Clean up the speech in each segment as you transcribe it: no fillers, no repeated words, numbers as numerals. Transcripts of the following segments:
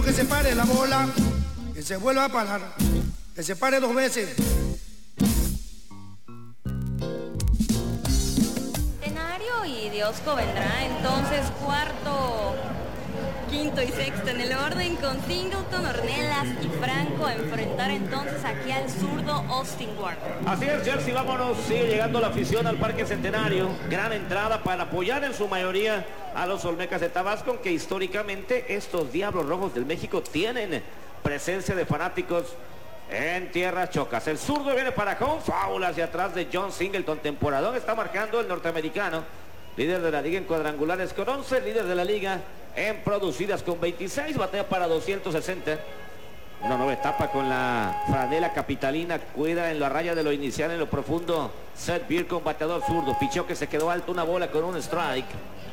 Que se pare la bola, que se vuelva a parar, que se pare 2 veces. Tenario y Diosco vendrá entonces cuarto, quinto y sexto en el orden, con Singleton, Ornelas y Franco a enfrentar entonces aquí al zurdo Austin Warner. Así es, Chelsea, vámonos. Sigue llegando la afición al Parque Centenario. Gran entrada para apoyar en su mayoría a los Olmecas de Tabasco, que históricamente estos Diablos Rojos del México tienen presencia de fanáticos en tierras chocas. El zurdo viene para home, foul hacia atrás de John Singleton. Temporadón está marcando el norteamericano, líder de la liga en cuadrangulares con 11, líder de la liga en producidas con 26, batea para 260. Una nueva etapa con la franela capitalina, cuida en la raya de lo inicial, en lo profundo. Seth Beer con bateador zurdo, pichó que se quedó alto, una bola con un strike.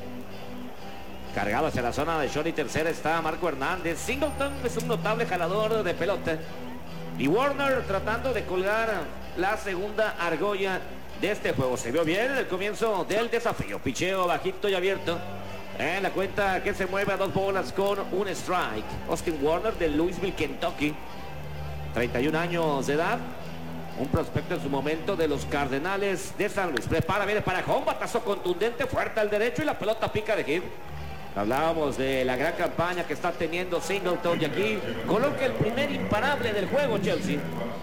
Cargado hacia la zona de short y tercera está Marco Hernández. Singleton es un notable jalador de pelota. Y Warner tratando de colgar la segunda argolla de este juego. Se vio bien en el comienzo del desafío. Picheo bajito y abierto. En la cuenta que se mueve a 2 bolas con un strike. Austin Warner de Louisville, Kentucky. 31 años de edad. Un prospecto en su momento de los Cardenales de San Luis. Prepara, viene para home. Batazo contundente, fuerte al derecho y la pelota pica de hit. Hablábamos de la gran campaña que está teniendo Singleton y aquí coloca el primer imparable del juego, Chelsea.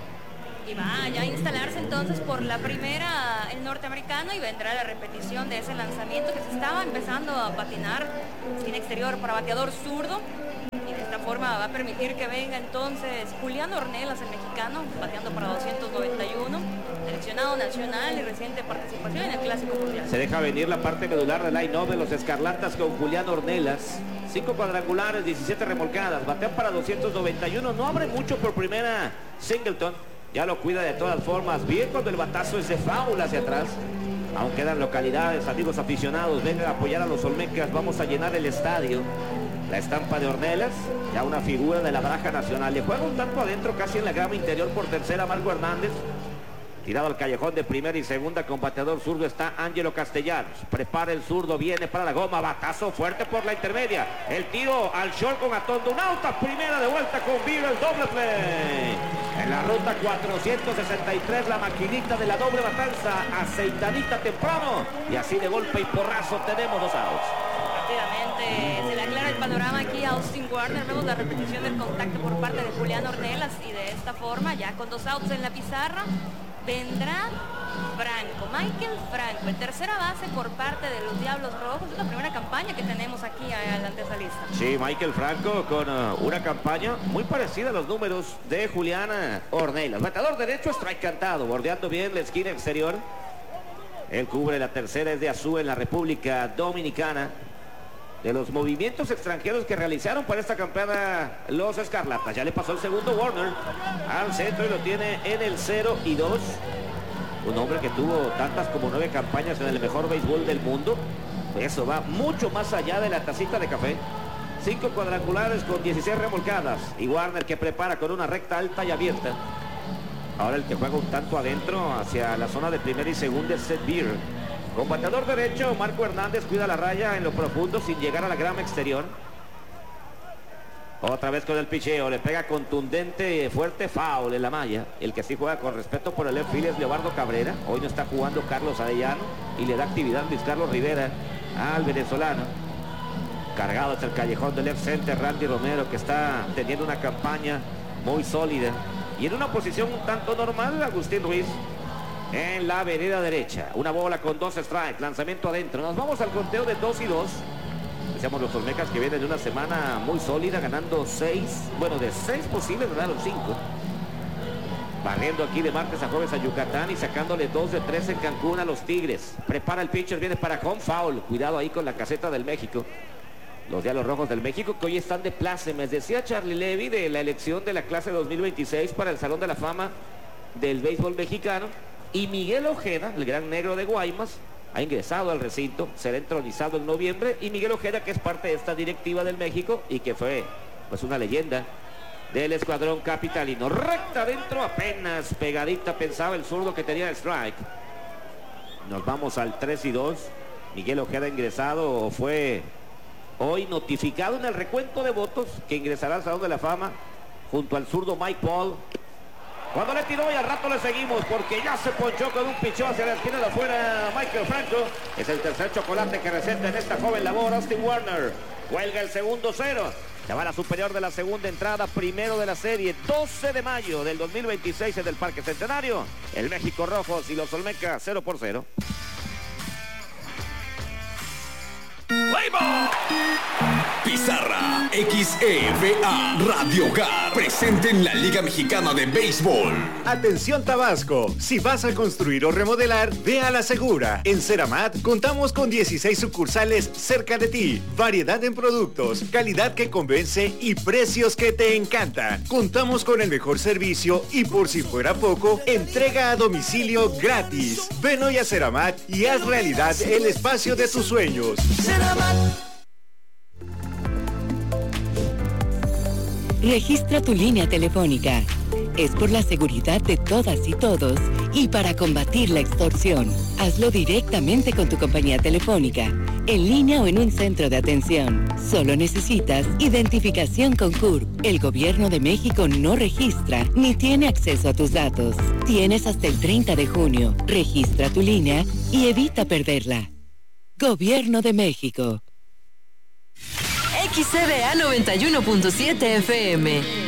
Y va ya a instalarse entonces por la primera el norteamericano y vendrá la repetición de ese lanzamiento que se estaba empezando a patinar. Esquina exterior para bateador zurdo. Y de esta forma va a permitir que venga entonces Julián Ornelas, el mexicano, bateando para 291. Seleccionado nacional y reciente participación en el Clásico Mundial. Se deja venir la parte medular del line-up de los Escarlatas con Julián Ornelas. 5 cuadrangulares, 17 remolcadas, batea para 291. No abre mucho por primera Singleton. Ya lo cuida de todas formas. Bien cuando el batazo es de foul hacia atrás. Aún quedan localidades, amigos aficionados. Vengan a apoyar a los Olmecas. Vamos a llenar el estadio. La estampa de Ornelas, ya una figura de la baraja nacional. Le juega un tanto adentro, casi en la grama interior por tercera Marco Hernández. Tirado al callejón de primera y segunda con bateador zurdo está Ángelo Castellanos. Prepara el zurdo, viene para la goma. Batazo fuerte por la intermedia. El tiro al short con Atondo. Un out a primera de vuelta con Beer, el doble play. En la ruta 463, la maquinita de la doble matanza, aceitadita temprano. Y así de golpe y porrazo tenemos 2 outs. Rápidamente se le aclara el panorama aquí a Austin Warner. Vemos la repetición del contacto por parte de Julián Ornelas. Y de esta forma, ya con 2 outs en la pizarra, vendrá Franco, Michael Franco, el tercera base por parte de los Diablos Rojos. Es la primera campaña que tenemos aquí al antesalista. Sí, Michael Franco con una campaña muy parecida a los números de Julián Ornelas. Bateador derecho, strike cantado, bordeando bien la esquina exterior. Él cubre la tercera, es de Azul en la República Dominicana. De los movimientos extranjeros que realizaron para esta campaña los Escarlatas. Ya le pasó el segundo Warner al centro y lo tiene en el 0-2. Un hombre que tuvo tantas como 9 campañas en el mejor béisbol del mundo. Eso va mucho más allá de la tacita de café. 5 cuadrangulares con 16 remolcadas. Y Warner que prepara con una recta alta y abierta. Ahora el que juega un tanto adentro hacia la zona de primera y segunda es Seth Beer. Con bateador derecho, Marco Hernández cuida la raya en lo profundo sin llegar a la grama exterior. Otra vez con el picheo, le pega contundente, fuerte, foul en la malla. El que sí juega con respeto por el left field es Leobardo Cabrera. Hoy no está jugando Carlos Arellano y le da actividad Luis Carlos Rivera al venezolano. Cargado hasta el callejón del left center, Randy Romero, que está teniendo una campaña muy sólida. Y en una posición un tanto normal, Agustín Ruiz en la vereda derecha. Una bola con 2 strikes, lanzamiento adentro. Nos vamos al conteo de 2-2. Decíamos los Olmecas que vienen de una semana muy sólida, ganando 6, bueno, de 6 posibles ganaron 5. Barriendo aquí de martes a jueves a Yucatán y sacándole 2 de 3 en Cancún a los Tigres. Prepara el pitcher, viene para home, foul. Cuidado ahí con la caseta del México. Los Diablos Rojos del México que hoy están de plácemes. Decía Charlie Levy de la elección de la clase 2026 para el Salón de la Fama del béisbol mexicano. Y Miguel Ojeda, el gran negro de Guaymas, ha ingresado al recinto, será entronizado en noviembre. Y Miguel Ojeda, que es parte de esta directiva del México y que fue pues una leyenda del escuadrón capitalino. Recta adentro, apenas pegadita, pensaba el zurdo que tenía el strike. Nos vamos al 3-2. Miguel Ojeda ingresado fue hoy notificado en el recuento de votos que ingresará al Salón de la Fama junto al zurdo Mike Paul. Cuando le tiró y al rato le seguimos porque ya se ponchó con un pichón hacia la esquina de afuera Michael Franco. Es el tercer chocolate que receta en esta joven labor Austin Warner. Cuelga el segundo 0. La bala superior de la segunda entrada, primero de la serie, 12 de mayo del 2026 en el Parque Centenario. El México Rojos y los Olmecas 0-0. Pizarra XEVA Radio Hogar presente en la Liga Mexicana de Béisbol. Atención Tabasco, si vas a construir o remodelar, ve a La Segura. En Ceramat contamos con 16 sucursales cerca de ti, variedad en productos, calidad que convence y precios que te encantan. Contamos con el mejor servicio y por si fuera poco, entrega a domicilio gratis. Ven hoy a Ceramat y haz realidad el espacio de tus sueños. Registra tu línea telefónica. Es por la seguridad de todas y todos y para combatir la extorsión. Hazlo directamente con tu compañía telefónica, en línea o en un centro de atención. Solo necesitas identificación con CURP. El Gobierno de México no registra ni tiene acceso a tus datos. Tienes hasta el 30 de junio. Registra tu línea y evita perderla. Gobierno de México. XCBA 91.7 FM.